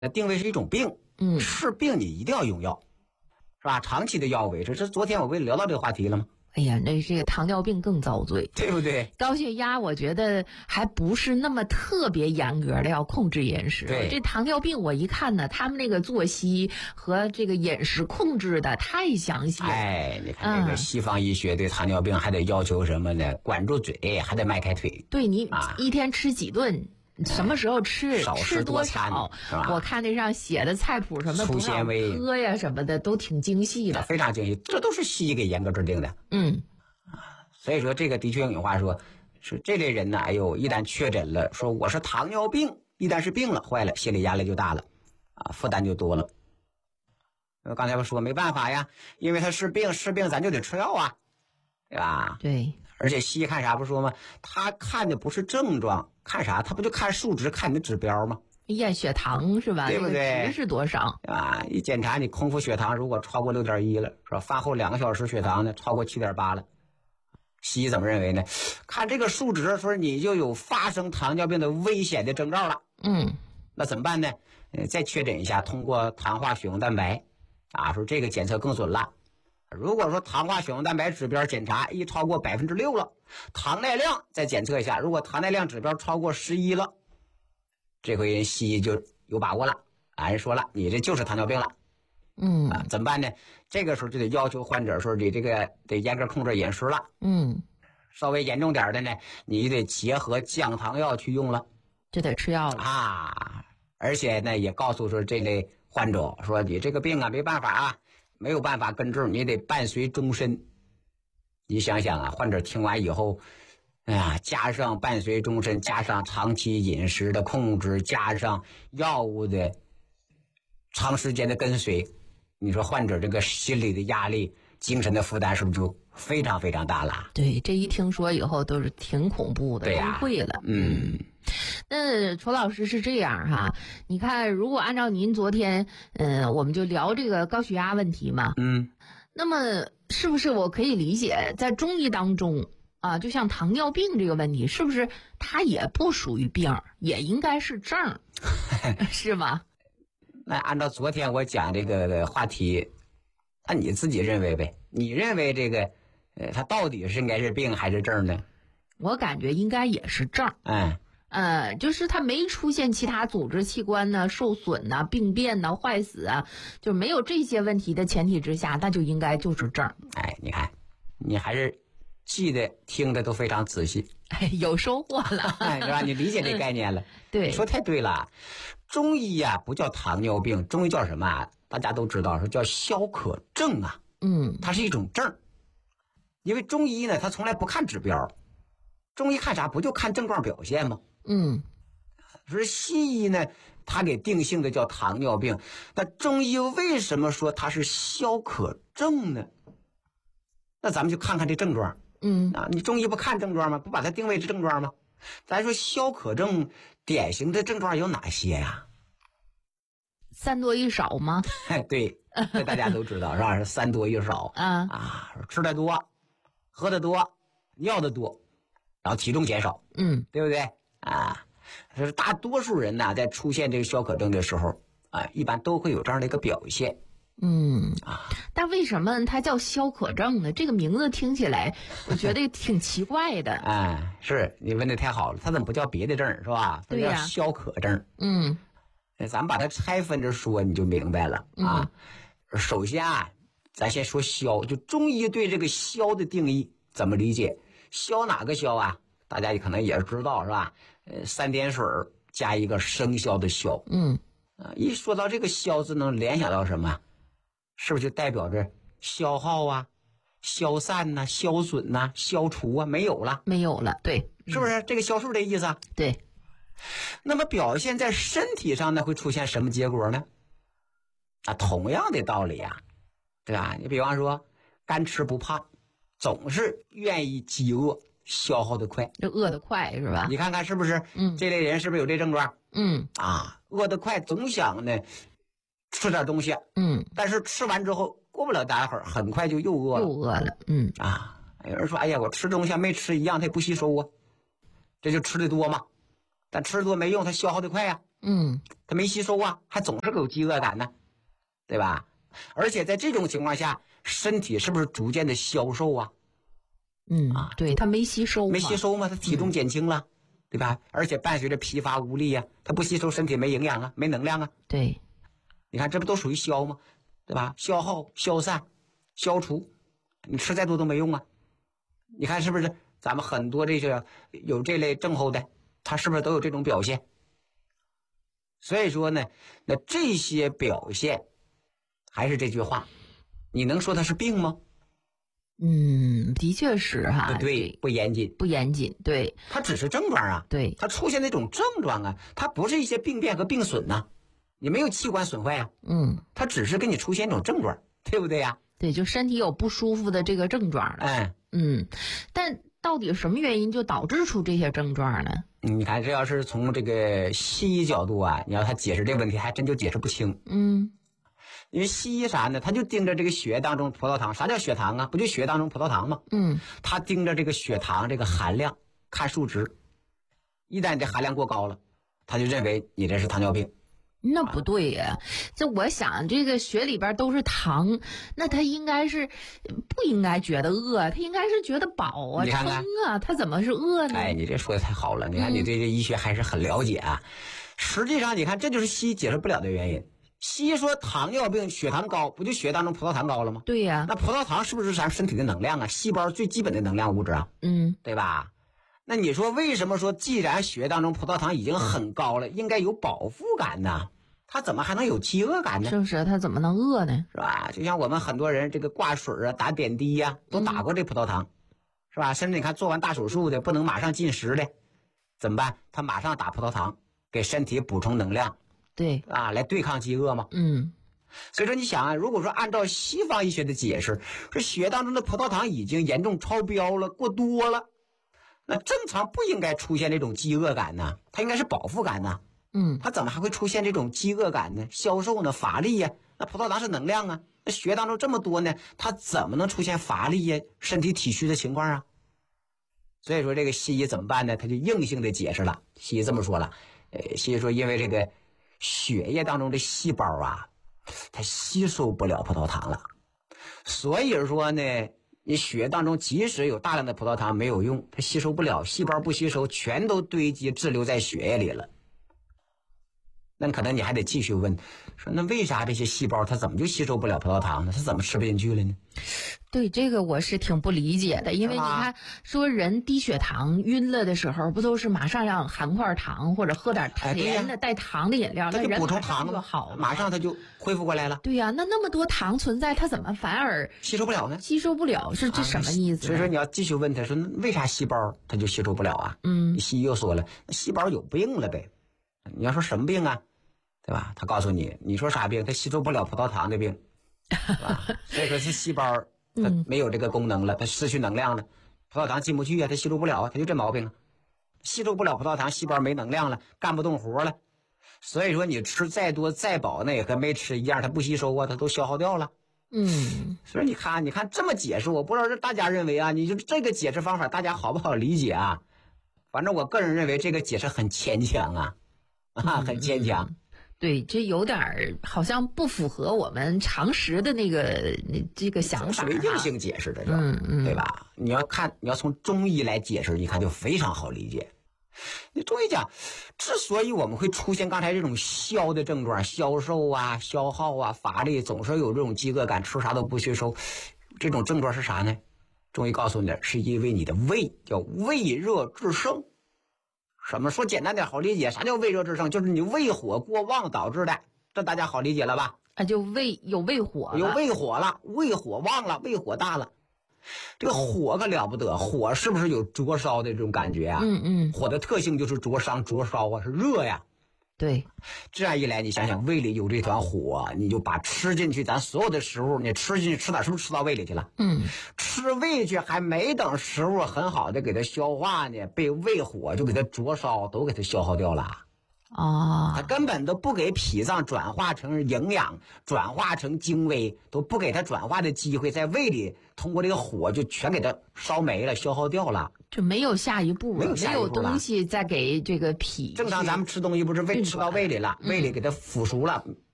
那定位是一种病，是病你一定要用药，是吧？长期的药物维持，这昨天我不也聊到这个话题了吗？ 哎呀，这个糖尿病更遭罪， 对不对？ 高血压我觉得还不是那么特别严格的要控制饮食。 对， 这糖尿病我一看呢，他们那个作息和这个饮食控制的太详细了。 哎，你看这个西方医学对糖尿病还得要求什么呢？管住嘴，还得迈开腿。 对，你一天吃几顿？什么时候吃？ 少吃多少？ 我看那上写的菜谱什么粗纤维喝呀什么的都挺精细的， 非常精细，这都是西医给严格制定的。所以说这个的确用有话说，是这类人呢，哎呦，一旦确诊了，说我是糖尿病，一旦是病了，坏了，心理压力就大了，负担就多了。刚才我说没办法呀，因为他是病，咱就得吃药啊，对吧？ 对。 而且西医看啥不说吗？他看的不是症状，看啥？他不就看数值，看你的指标吗？ 验血糖是吧？ 对不对？ 值是多少？ 一检查你空腹血糖如果超过6.1了，是吧？饭后2个小时血糖呢超过7.8了，西医怎么认为呢？看这个数值说你就有发生糖尿病的危险的征兆了。那怎么办呢？再确诊一下，通过糖化血红蛋白，说这个检测更准了。如果说糖化血红蛋白指标检查一超过6%了，糖耐量再检测一下，如果糖耐量指标超过11了，这回人西医就有把握了，人说了，你这就是糖尿病了。怎么办呢？这个时候就得要求患者说你这个得严格控制饮食了。稍微严重点的呢，你得结合降糖药去用了， 就得吃药了而且呢，也告诉说这类患者说你这个病没办法没有办法根治，你得伴随终身。你想想患者听完以后，加上伴随终身，加上长期饮食的控制，加上药物的长时间的跟随，你说患者这个心理的压力、精神的负担是不是就非常非常大了？ 对，这一听说以后都是挺恐怖的，崩溃了。那楚老师是这样你看，如果按照您昨天，我们就聊这个高血压问题嘛，那么是不是我可以理解，在中医当中就像糖尿病这个问题，是不是它也不属于病，也应该是症，是吗？ 那按照昨天我讲这个话题，那你自己认为呗？你认为这个，它到底是应该是病还是症呢？ 我感觉应该也是症。就是它没出现其他组织器官呢受损呐、病变呐、坏死就没有这些问题的前提之下，那就应该就是症。 你看，你还是记得听的都非常仔细， 有收获了， 是吧？你理解这概念了。 对， 你说太对了。中医不叫糖尿病，中医叫什么大家都知道，说叫消可症它是一种症。因为中医呢，它从来不看指标，中医看啥？不就看症状表现吗？说西医呢，它给定性的叫糖尿病，那中医为什么说它是消可症呢？那咱们就看看这症状。你中医不看症状吗？不把它定位是症状吗？咱说消可症典型的症状有哪些呀 ？3多1少吗？ 对，这大家都知道是吧？是3多1少吃的多，喝的多，尿的多，然后体重减少，对不对就是大多数人呢，在出现这个消可症的时候一般都会有这样的一个表现。 但为什么它叫消可症呢？这个名字听起来我觉得挺奇怪的。 是你问的太好了，它怎么不叫别的症是吧？它叫消可症。咱们把它拆分着说，你就明白了首先咱先说消，就中医对这个消的定义怎么理解？消哪个消大家可能也知道是吧？3点水加一个生肖的肖。一说到这个消字，能联想到什么？是不是就代表着消耗消散消损消除没有了？ 没有了，对， 是不是这个消数的意思？ 对。 那么表现在身体上呢，会出现什么结果呢？同样的道理对吧？你比方说干吃不胖，总是愿意饥饿，消耗的快， 就饿得快是吧？ 你看看是不是？这类人是不是有这症状？饿得快，总想呢吃点东西，但是吃完之后过不了大会儿，很快就又饿了，有人说，哎呀，我吃东西没吃一样，他也不吸收这就吃的多嘛。但吃的多没用，它消耗的快它没吸收啊，还总是有饥饿感呢，对吧？而且在这种情况下，身体是不是逐渐的消瘦啊？ 对，它没吸收嘛，它体重减轻了，对吧？而且伴随着疲乏无力啊，它不吸收，身体没营养啊，没能量啊。 对， 你看这不都属于消吗？对吧？消耗、消散、消除，你吃再多都没用啊。你看是不是？咱们很多这些有这类症候的，他是不是都有这种表现？所以说呢，那这些表现，还是这句话，你能说它是病吗？ 的确是哈， 对，不严谨， 对， 它只是症状啊， 对， 它出现那种症状啊，它不是一些病变和病损呐，你没有器官损坏啊，它只是给你出现一种症状，对不对呀？ 对，就身体有不舒服的这个症状了，但到底什么原因就导致出这些症状呢？ 你看，这要是从这个西医角度啊，你要他解释这个问题，还真就解释不清。因为西医啥呢？他就盯着这个血液当中葡萄糖。啥叫血糖啊？不就血液当中葡萄糖吗？他盯着这个血糖这个含量看数值，一旦你这含量过高了，他就认为你这是糖尿病。 那不对呀，这我想这个血里边都是糖，那他应该是不应该觉得饿，他应该是觉得饱啊， 撑啊，他怎么是饿呢？ 哎，你这说的太好了，你看你对这医学还是很了解啊。实际上你看，这就是西医解释不了的原因。西医说糖尿病血糖高，不就血当中葡萄糖高了吗？ 对呀。 那葡萄糖是不是咱身体的能量啊？细胞最基本的能量物质啊？对吧？那你说为什么说既然血液当中葡萄糖已经很高了，应该有饱腹感呢？他怎么还能有饥饿感呢？ 是不是？他怎么能饿呢？ 是吧？就像我们很多人这个挂水啊、打点滴呀，都打过这葡萄糖，是吧？甚至你看做完大手术的不能马上进食的，怎么办？他马上打葡萄糖，给身体补充能量， 对啊，来对抗饥饿嘛。所以说你想啊，如果说按照西方医学的解释，说血当中的葡萄糖已经严重超标了、过多了，那正常不应该出现这种饥饿感呢，它应该是饱腹感呢。它怎么还会出现这种饥饿感呢？消瘦呢？乏力呀？那葡萄糖是能量啊，那血当中这么多呢，它怎么能出现乏力呀、身体体虚的情况啊？所以说这个西医怎么办呢？他就硬性的解释了，西医这么说了，西医说因为这个血液当中的细胞啊，它吸收不了葡萄糖了，所以说呢，你血当中即使有大量的葡萄糖没有用，它吸收不了，细胞不吸收，全都堆积滞留在血液里了。那可能你还得继续问，说那为啥这些细胞它怎么就吸收不了葡萄糖呢？它怎么吃不进去了呢？ 对，这个我是挺不理解的，因为你看说人低血糖晕了的时候，不都是马上让含块糖或者喝点甜的带糖的饮料， 那人补充糖就好了， 马上它就恢复过来了。 对呀，那么多糖存在，它怎么反而吸收不了呢？ 吸收不了是这什么意思？ 所以说你要继续问他说，为啥细胞它就吸收不了啊？西医又说了，细胞有病了呗。你要说什么病啊？对吧？他告诉你，你说啥病？它吸收不了葡萄糖的病，是吧？所以说是细胞它没有这个功能了，它失去能量了，葡萄糖进不去啊，它吸收不了啊，它就这毛病啊。吸收不了葡萄糖，细胞没能量了，干不动活了。所以说你吃再多再饱，那也和没吃一样，它不吸收啊，它都消耗掉了。所以你看这么解释，我不知道是大家认为啊，你就这个解释方法大家好不好理解啊？反正我个人认为这个解释很牵强啊，很牵强。 对，这有点好像不符合我们常识的这个想法， 属于硬性解释的，对吧？你要从中医来解释，你看就非常好理解。你中医讲，之所以我们会出现刚才这种消的症状，消瘦啊、消耗啊、乏力，总是有这种饥饿感，吃啥都不吸收，这种症状是啥呢？中医告诉你，是因为你的胃叫胃热滞盛。什么说简单点好理解？啥叫胃热滞盛？就是你胃火过旺导致的，这大家好理解了吧？ 就有胃火了， 有胃火了，胃火旺了，胃火大了。这个火可了不得，火是不是有灼烧的这种感觉啊？火的特性就是灼伤、灼烧啊，是热呀。 对， 这样一来，你想想胃里有这团火，你就把吃进去咱所有的食物，你吃进去吃哪，是不是吃到胃里去了？吃胃去还没等食物很好的给它消化呢，被胃火就给它灼烧，都给它消耗掉了。 它根本都不给脾脏转化成营养，转化成精微，都不给它转化的机会，在胃里通过这个火就全给它烧没了，消耗掉了， 就没有下一步了， 没有东西再给这个脾。 正常咱们吃东西不是胃吃到胃里了，胃里给它腐熟了，